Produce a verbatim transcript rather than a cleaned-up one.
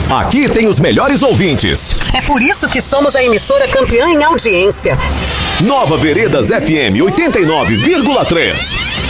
Aqui tem os melhores ouvintes. É por isso que somos a emissora campeã em audiência. Nova Veredas F M oitenta e nove vírgula três.